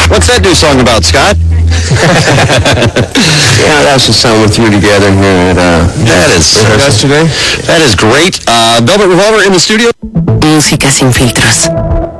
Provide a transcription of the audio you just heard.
What's that new song about, Scott? Yeah, that's a song we threw together here at yesterday. That is great. Velvet Revolver in the studio. Música sin filtros.